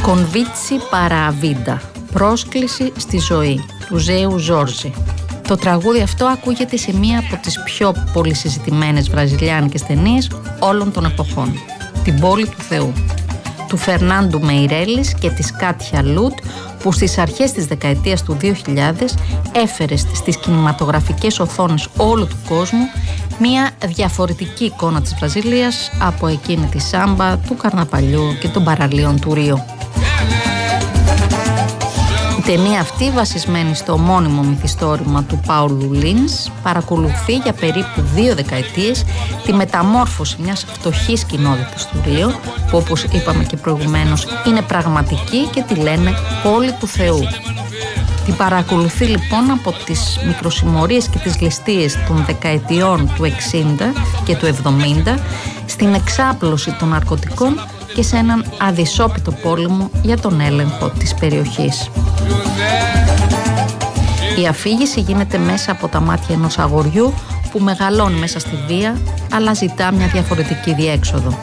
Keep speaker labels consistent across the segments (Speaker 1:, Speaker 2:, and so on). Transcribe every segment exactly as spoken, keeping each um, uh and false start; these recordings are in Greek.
Speaker 1: Κονβίτσι παραβίντα. Πρόσκληση στη ζωή του Ζέου Ζόρζι. Το τραγούδι αυτό ακούγεται σε μία από τις πιο πολυσυζητημένες βραζιλιάνικες ταινίες όλων των εποχών. Την πόλη του Θεού. Του Φερνάντου Μεϊρέλης και της Κάτια Λούτ, που στις αρχές της δεκαετίας του δύο χιλιάδες έφερε στις κινηματογραφικές οθόνες όλου του κόσμου μία διαφορετική εικόνα της Βραζιλίας από εκείνη τη σάμπα, του καρναβαλιού και των παραλίων του Ρίο. Η ταινία αυτή, βασισμένη στο ομώνυμο μυθιστόρημα του Πάουλου Λίνς, παρακολουθεί για περίπου δύο δεκαετίες τη μεταμόρφωση μιας φτωχής κοινότητας του Ρίο, που όπως είπαμε και προηγουμένως είναι πραγματική και τη λένε πόλη του Θεού. Την παρακολουθεί λοιπόν από τις μικροσημωρίες και τις ληστείες των δεκαετιών του εξήντα και του εβδομήντα στην εξάπλωση των ναρκωτικών και σε έναν αδυσόπιτο πόλεμο για τον έλεγχο της περιοχής. Η αφήγηση γίνεται μέσα από τα μάτια ενός αγοριού που μεγαλώνει μέσα στη βία, αλλά ζητά μια διαφορετική διέξοδο.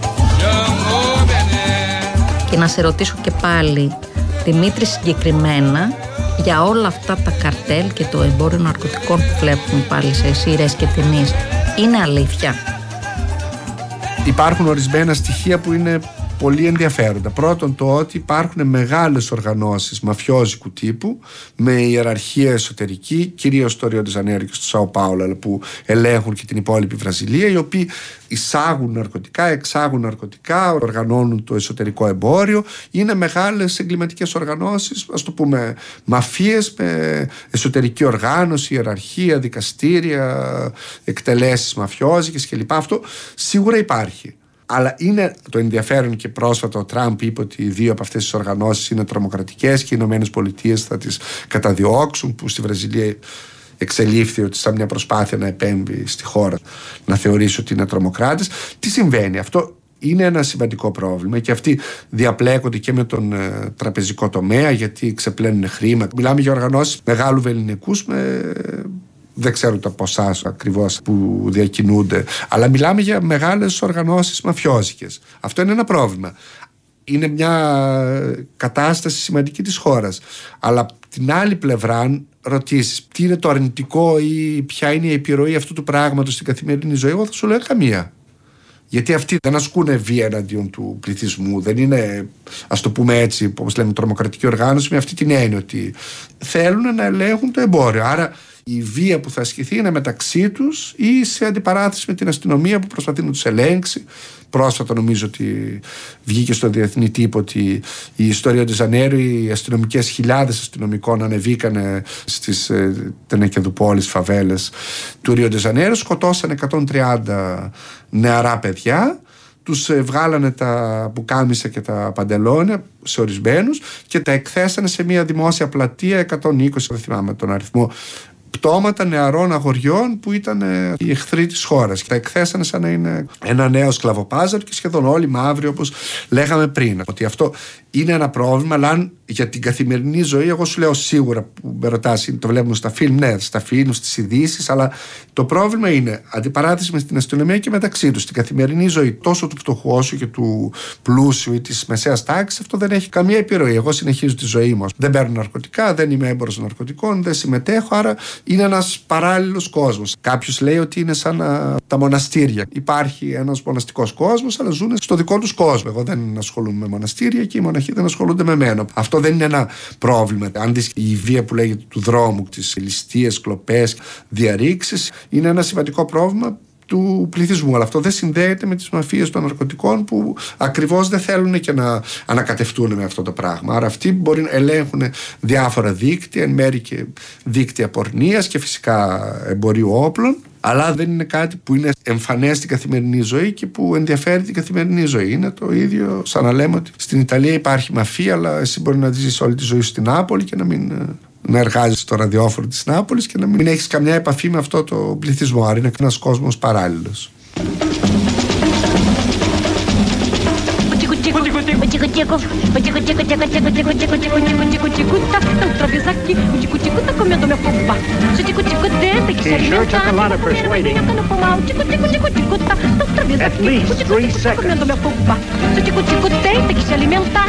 Speaker 1: Και να σε ρωτήσω και πάλι, Δημήτρη, συγκεκριμένα για όλα αυτά τα καρτέλ και το εμπόριο ναρκωτικών που βλέπουμε πάλι σε σειρές και ταινίες, είναι αλήθεια?
Speaker 2: Υπάρχουν ορισμένα στοιχεία που είναι πολύ ενδιαφέροντα. Πρώτον, το ότι υπάρχουν μεγάλες οργανώσεις μαφιόζικου τύπου με ιεραρχία εσωτερική, κυρίως στο Ρίο ντε Ζανέιρο και στο Σάο Πάουλο, που ελέγχουν και την υπόλοιπη Βραζιλία, οι οποίοι εισάγουν ναρκωτικά, εξάγουν ναρκωτικά, οργανώνουν το εσωτερικό εμπόριο. Είναι μεγάλες εγκληματικές οργανώσεις, ας το πούμε μαφίες με εσωτερική οργάνωση, ιεραρχία, δικαστήρια, εκτελέσεις μαφιόζικες κλπ. Αυτό σίγουρα υπάρχει. Αλλά είναι το ενδιαφέρον, και πρόσφατα ο Τραμπ είπε ότι οι δύο από αυτές τις οργανώσεις είναι τρομοκρατικές και οι Ηνωμένες Πολιτείες θα τις καταδιώξουν, που στη Βραζιλία εξελίφθη ότι σαν μια προσπάθεια να επέμβει στη χώρα να θεωρήσει ότι είναι τρομοκράτες. Τι συμβαίνει? Αυτό είναι ένα σημαντικό πρόβλημα και αυτοί διαπλέκονται και με τον ε, τραπεζικό τομέα, γιατί ξεπλένουν χρήματα. Μιλάμε για οργανώσεις μεγάλου βεληνικούς με... δεν ξέρω τα ποσά ακριβώς που διακινούνται, αλλά μιλάμε για μεγάλες οργανώσεις μαφιόζικες. Αυτό είναι ένα πρόβλημα. Είναι μια κατάσταση σημαντική της χώρας. Αλλά την άλλη πλευρά, αν ρωτήσεις τι είναι το αρνητικό ή ποια είναι η επιρροή αυτού του πράγματος στην καθημερινή ζωή, εγώ θα σου λέω καμία. Γιατί αυτοί δεν ασκούν βία εναντίον του πληθυσμού. Δεν είναι, ας το πούμε έτσι, όπως λέμε, τρομοκρατική οργάνωση με αυτή την έννοια ότι θέλουν να ελέγχουν το εμπόριο. Άρα η βία που θα ασκηθεί είναι μεταξύ τους ή σε αντιπαράθεση με την αστυνομία που προσπαθεί να τους ελέγξει. Πρόσφατα νομίζω ότι βγήκε στο διεθνή τύπο ότι η ιστορία του Ζανέιρο, οι αστυνομικές, χιλιάδες αστυνομικών ανεβήκανε στις ε, τενεκεδουπόλεις φαβέλες του Ρίο ντε Ζανέιρο, σκοτώσανε εκατόν τριάντα νεαρά παιδιά, τους ε, βγάλανε τα πουκάμισα και τα παντελόνια σε ορισμένους και τα εκθέσανε σε μια δημόσια πλατεία, εκατόν είκοσι, δεν θυμάμαι τον αριθμό, πτώματα νεαρών αγοριών που ήταν οι εχθροί της χώρας και τα εκθέσανε σαν να είναι ένα νέο σκλαβοπάζαρο και σχεδόν όλοι μαύροι, όπως λέγαμε πριν. Ότι αυτό είναι ένα πρόβλημα, αλλά αν για την καθημερινή ζωή, εγώ σου λέω σίγουρα, που με ρωτάς, το βλέπουμε στα φιλμ, ναι, στα φιλμ, στις ειδήσεις, αλλά το πρόβλημα είναι αντιπαράθεση με την αστυνομία και μεταξύ τους. Στην καθημερινή ζωή, τόσο του φτωχού όσο και του πλούσιου ή της μεσαίας τάξης, αυτό δεν έχει καμία επιρροή. Εγώ συνεχίζω τη ζωή μου. Δεν παίρνω ναρκωτικά, δεν είμαι έμπορος ναρκωτικών, δεν συμμετέχω, άρα είναι ένας παράλληλος κόσμος. Κάποιος λέει ότι είναι σαν α, τα μοναστήρια. Υπάρχει ένας μοναστικός κόσμος, αλλά ζουν στο δικό τους κόσμο. Εγώ δεν ασχολούμαι με μοναστήρια και οι μοναχοί δεν ασχολούνται με μένα. Αυτό δεν είναι ένα πρόβλημα. Αν δεις η βία που λέγεται του δρόμου, τις ληστείες, κλοπές, διαρρήξεις, είναι ένα σημαντικό πρόβλημα του πληθυσμού. Αλλά αυτό δεν συνδέεται με τις μαφίες των ναρκωτικών που ακριβώς δεν θέλουν και να ανακατευτούν με αυτό το πράγμα. Άρα αυτοί μπορεί να ελέγχουν διάφορα δίκτυα, εν μέρει και δίκτυα πορνείας και φυσικά εμπορίου όπλων, αλλά δεν είναι κάτι που είναι εμφανές στην καθημερινή ζωή και που ενδιαφέρει την καθημερινή ζωή. Είναι το ίδιο σαν να λέμε ότι στην Ιταλία υπάρχει μαφία, αλλά εσύ μπορεί να ζεις όλη τη ζωή σου στην Νάπολη και να μην να εργάζεσαι στο ραδιόφωνο της Νάπολης και να μην έχεις καμιά επαφή με αυτό το πληθυσμό. Άρα είναι ένας κόσμος παράλληλος.
Speaker 3: At least three seconds.